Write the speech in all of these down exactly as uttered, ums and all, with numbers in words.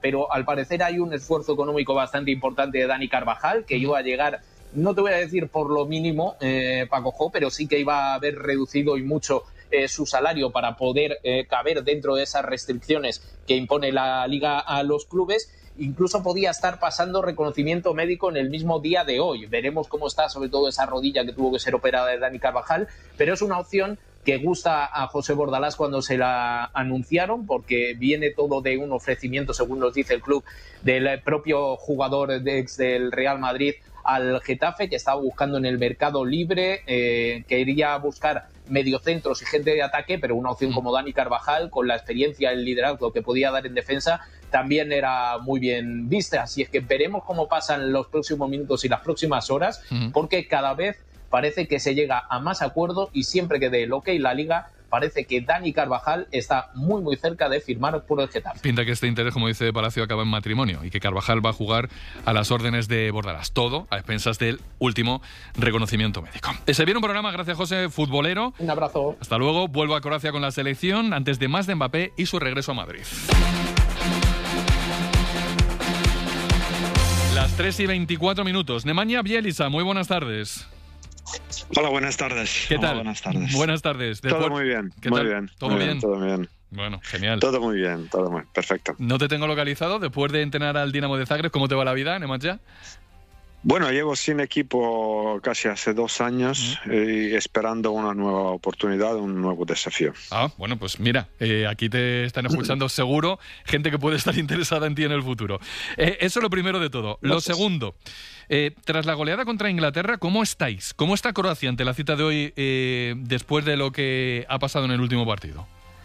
pero al parecer hay un esfuerzo económico bastante importante de Dani Carvajal, que iba a llegar, no te voy a decir por lo mínimo, eh, Paco Jo, pero sí que iba a haber reducido y mucho eh, su salario para poder eh, caber dentro de esas restricciones que impone la Liga a los clubes. Incluso podía estar pasando reconocimiento médico en el mismo día de hoy. Veremos cómo está, sobre todo esa rodilla que tuvo que ser operada de Dani Carvajal, pero es una opción que gusta a José Bordalás cuando se la anunciaron, porque viene todo de un ofrecimiento, según nos dice el club, del propio jugador de ex del Real Madrid al Getafe, que estaba buscando en el mercado libre, eh, quería buscar mediocentros y gente de ataque, pero una opción como Dani Carvajal, con la experiencia, el liderazgo que podía dar en defensa, también era muy bien vista. Así es que veremos cómo pasan los próximos minutos y las próximas horas, uh-huh. porque cada vez parece que se llega a más acuerdos y siempre que dé el ok la Liga, parece que Dani Carvajal está muy muy cerca de firmar por el Getafe. Pinta que este interés, como dice Palacio, acaba en matrimonio y que Carvajal va a jugar a las órdenes de Bordalás. Todo a expensas del último reconocimiento médico. Se viene un programa, gracias José, futbolero. Un abrazo. Hasta luego. Vuelvo a Croacia con la selección antes de más de Mbappé y su regreso a Madrid. Las tres y veinticuatro minutos. Nemanja Bjelica, muy buenas tardes. Hola, buenas tardes. ¿Qué tal? Hola, buenas tardes. Buenas tardes. Todo muy bien, ¿Qué muy tal? bien. ¿Todo muy bien? bien? Todo bien. Bueno, genial. Todo muy bien, todo muy perfecto. No te tengo localizado. Después de entrenar al Dinamo de Zagreb, ¿cómo te va la vida, Nemanja? Bueno, llevo sin equipo casi hace dos años uh-huh. y esperando una nueva oportunidad, un nuevo desafío. Ah, bueno, pues mira, eh, aquí te están escuchando seguro gente que puede estar interesada en ti en el futuro. Eh, eso es lo primero de todo. Lo Gracias. segundo, eh, tras la goleada contra Inglaterra, ¿cómo estáis? ¿Cómo está Croacia ante la cita de hoy eh, después de lo que ha pasado en el último partido?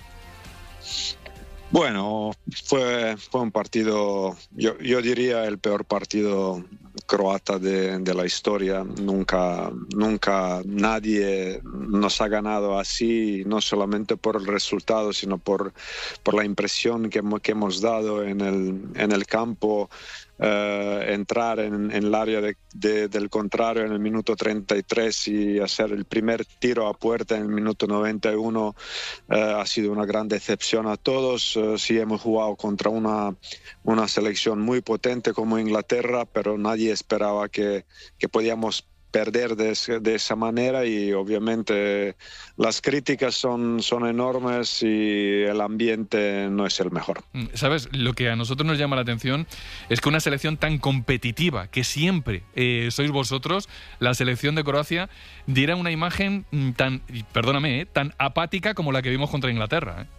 Bueno, fue, fue un partido, yo, yo diría el peor partido croata de, de la historia. Nunca, nunca nadie nos ha ganado así, no solamente por el resultado, sino por, por la impresión que, que hemos dado en el, en el campo. Uh, entrar en, en el área de, de, del contrario en el minuto treinta y tres y hacer el primer tiro a puerta en el minuto noventa y uno uh, ha sido una gran decepción a todos. Uh, sí hemos jugado contra una, una selección muy potente como Inglaterra, pero nadie esperaba que, que podíamos perder de, de esa manera, y obviamente las críticas son, son enormes y el ambiente no es el mejor. ¿Sabes? Lo que a nosotros nos llama la atención es que una selección tan competitiva, que siempre eh, sois vosotros, la selección de Croacia, diera una imagen tan, perdóname, eh, tan apática como la que vimos contra Inglaterra. ¿eh?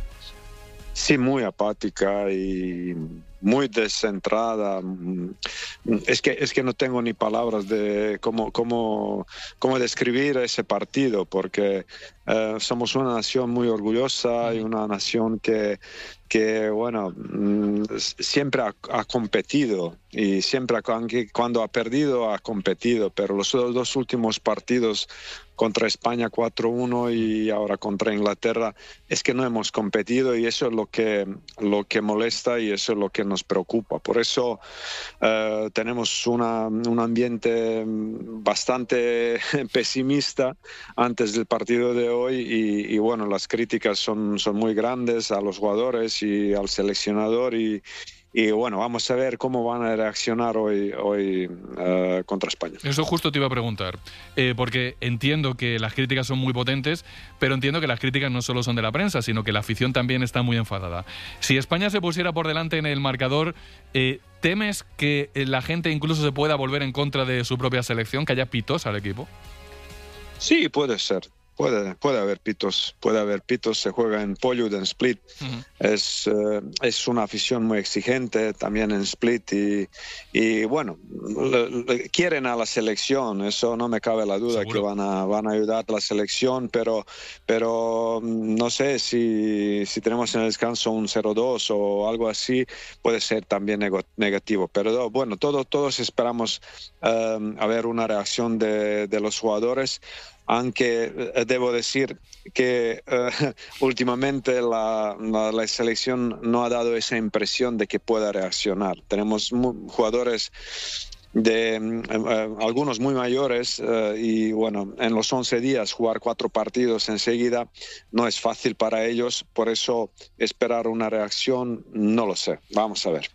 Sí, muy apática y muy descentrada. Es que, es que no tengo ni palabras de cómo, cómo, cómo describir ese partido, porque eh, somos una nación muy orgullosa y una nación que, que bueno, siempre ha, ha competido y siempre, aunque cuando ha perdido, ha competido, pero los dos últimos partidos contra España cuatro uno y ahora contra Inglaterra, es que no hemos competido, y eso es lo que, lo que molesta y eso es lo que nos preocupa. Por eso uh, tenemos una, un ambiente bastante pesimista antes del partido de hoy, y, y bueno, las críticas son, son muy grandes a los jugadores y al seleccionador, y Y bueno, vamos a ver cómo van a reaccionar hoy, hoy uh, contra España. Eso justo te iba a preguntar, eh, porque entiendo que las críticas son muy potentes, pero entiendo que las críticas no solo son de la prensa, sino que la afición también está muy enfadada. Si España se pusiera por delante en el marcador, eh, ¿temes que la gente incluso se pueda volver en contra de su propia selección, que haya pitos al equipo? Sí, puede ser. Puede, puede haber pitos, puede haber pitos. Se juega en Pollud, en Split. Uh-huh. Es, uh, es una afición muy exigente también en Split, y, y bueno, le, le quieren a la selección, eso no me cabe la duda. ¿Seguro? Que van a, van a ayudar a la selección, pero, pero no sé si, si tenemos en el descanso un cero dos o algo así, puede ser también nego- negativo. Pero bueno, todo, todos esperamos um, a ver una reacción de, de los jugadores. Aunque eh, debo decir que uh, últimamente la, la, la selección no ha dado esa impresión de que pueda reaccionar. Tenemos mu- jugadores de uh, algunos muy mayores uh, y bueno, en los once días jugar cuatro partidos enseguida no es fácil para ellos, por eso esperar una reacción no lo sé, vamos a ver.